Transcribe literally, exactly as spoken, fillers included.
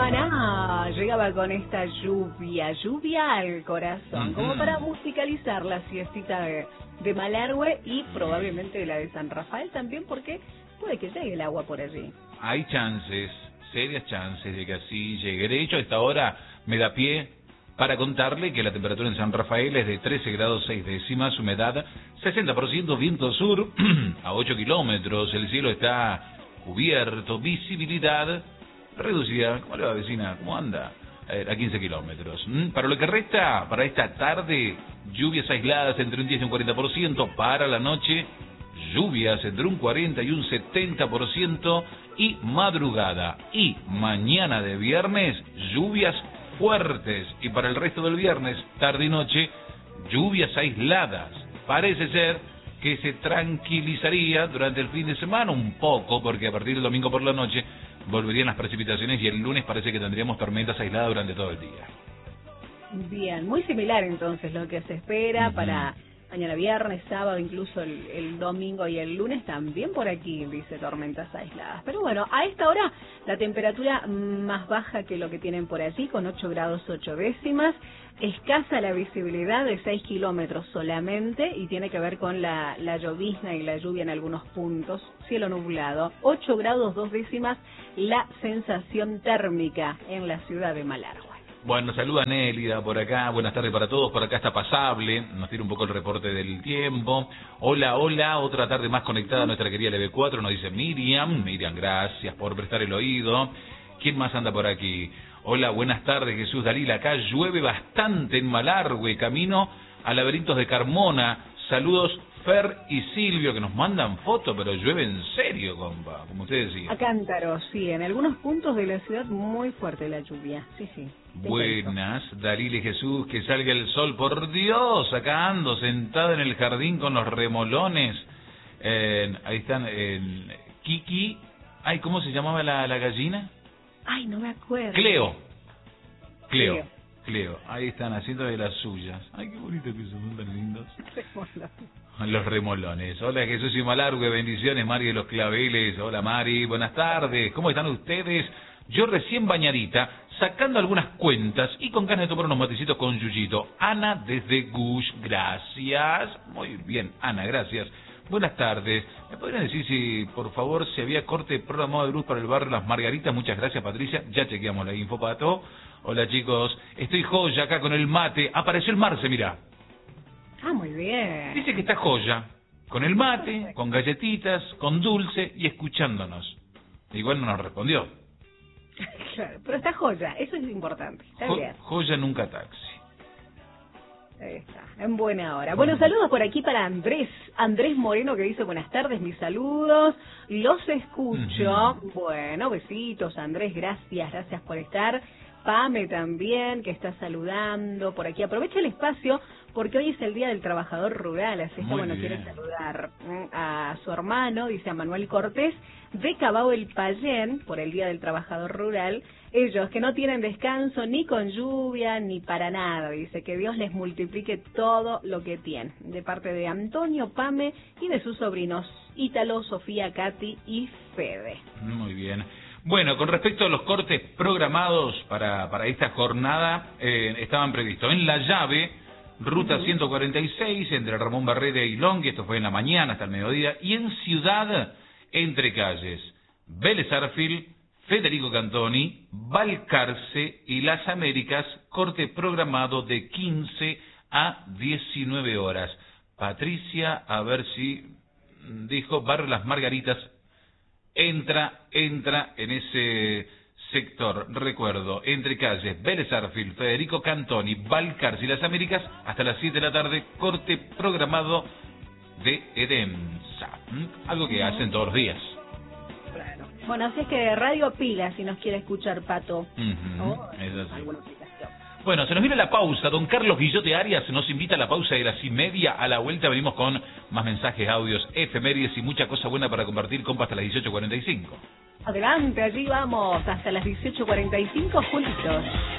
Maná llegaba con esta lluvia, lluvia al corazón, como para musicalizar la siestita de, de Malargüe y probablemente la de San Rafael también, porque puede que llegue el agua por allí. Hay chances, serias chances de que así llegue. De hecho, a esta hora me da pie para contarle que la temperatura en San Rafael es de trece grados seis décimas, humedad sesenta por ciento, viento sur a ocho kilómetros, el cielo está cubierto, visibilidad reducida. ¿Cómo le va, vecina? ¿Cómo anda? A, ver, a quince kilómetros. ¿Mm? Para lo que resta, para esta tarde, lluvias aisladas entre un diez y un cuarenta por ciento. Para la noche, lluvias entre un cuarenta y un setenta por ciento. Y madrugada y mañana de viernes, lluvias fuertes. Y para el resto del viernes, tarde y noche, lluvias aisladas. Parece ser que se tranquilizaría durante el fin de semana un poco, porque a partir del domingo por la noche volverían las precipitaciones y el lunes parece que tendríamos tormentas aisladas durante todo el día. Bien, muy similar entonces lo que se espera uh-huh. para mañana viernes, sábado, incluso el, el domingo y el lunes también por aquí, dice tormentas aisladas. Pero bueno, a esta hora la temperatura más baja que lo que tienen por allí, con ocho grados ocho décimas, escasa la visibilidad de seis kilómetros solamente y tiene que ver con la, la llovizna y la lluvia en algunos puntos, cielo nublado, ocho grados dos décimas la sensación térmica en la ciudad de Malargüe. Bueno, saluda Nélida por acá, buenas tardes para todos, por acá está pasable, nos tira un poco el reporte del tiempo. Hola, hola, otra tarde más conectada a nuestra querida L B cuatro, nos dice Miriam. Miriam, gracias por prestar el oído. ¿Quién más anda por aquí? Hola, buenas tardes, Jesús Dalila, acá llueve bastante en Malargüe, camino a Laberintos de Carmona. Saludos Fer y Silvio, que nos mandan fotos, pero llueve en serio, compa, como ustedes decían. A cántaros, sí, en algunos puntos de la ciudad muy fuerte la lluvia, sí, sí. Buenas, Dalila y Jesús, que salga el sol, por Dios, acá ando sentada en el jardín con los remolones. Eh, ahí están, eh, Kiki, ay, ¿cómo se llamaba la, la gallina? Ay, no me acuerdo. Cleo, Cleo. Cleo. Cleo, ahí están haciendo de las suyas. Ay, qué bonitos que son, tan lindos. Los remolones. Hola, Jesús y Malargüe, bendiciones, Mari de los Claveles. Hola, Mari, buenas tardes. ¿Cómo están ustedes? Yo recién bañadita, sacando algunas cuentas y con ganas de tomar unos matecitos con Yuyito. Ana desde Gush, gracias. Muy bien, Ana, gracias. Buenas tardes. ¿Me podrían decir si, por favor, si había corte programado de luz para el barrio Las Margaritas? Muchas gracias, Patricia. Ya chequeamos la info, Pato. Hola, chicos. Estoy joya acá con el mate. Apareció el Marce, mirá. Ah, muy bien. Dice que está joya. Con el mate, con galletitas, con dulce y escuchándonos. Igual no nos respondió. Claro, pero está joya. Eso es importante. Está Jo bien. Joya nunca taxi. Ahí está, en buena hora. Bueno, saludos por aquí para Andrés, Andrés Moreno, que dice buenas tardes, mis saludos, los escucho. Uh-huh. Bueno, besitos, Andrés, gracias, gracias por estar. Pame también, que está saludando por aquí. Aprovecha el espacio porque hoy es el Día del Trabajador Rural, así que bueno, quiere saludar a su hermano, dice a Manuel Cortés, de Cabao el Payén, por el Día del Trabajador Rural. Ellos que no tienen descanso ni con lluvia ni para nada, dice que Dios les multiplique todo lo que tienen. De parte de Antonio, Pame y de sus sobrinos Ítalo, Sofía, Katy y Fede. Muy bien. Bueno, con respecto a los cortes programados para, para esta jornada, eh, estaban previstos en La Llave, ruta uh-huh. ciento cuarenta y seis, entre Ramón Barrera y Longhi, esto fue en la mañana hasta el mediodía, y en Ciudad, entre calles Vélez Arfield, Federico Cantoni, Balcarce y Las Américas, corte programado de quince a diecinueve horas. Patricia, a ver si dijo Barrio Las Margaritas, entra, entra en ese sector. Recuerdo, entre calles Vélez Arfield, Federico Cantoni, Balcarce y Las Américas, hasta las siete de la tarde, corte programado de EDEMSA. ¿Mm? Algo que hacen todos los días. Claro. Bueno, así es que Radio Pila, si nos quiere escuchar, Pato. Uh-huh. O alguna aplicación. Bueno, se nos viene la pausa. Don Carlos Guillote Arias nos invita a la pausa de las y media. A la vuelta venimos con más mensajes, audios, efemérides y mucha cosa buena para compartir, compa, hasta las dieciocho cuarenta y cinco. Adelante, allí vamos, hasta las dieciocho cuarenta y cinco, juntos.